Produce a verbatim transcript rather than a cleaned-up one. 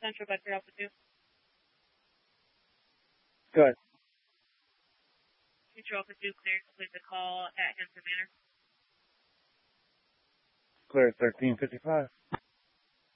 Central Bedford Alpha two. Good. Central Alpha two, clear. Complete the call at Hanson Manor. Clear thirteen fifty-five.